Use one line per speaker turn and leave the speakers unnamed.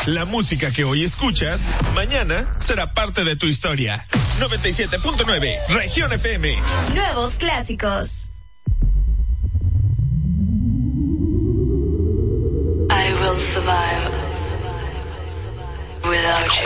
La música que hoy escuchas, mañana será parte de tu historia. 97.9, Región FM.
Nuevos clásicos.
I will survive without you.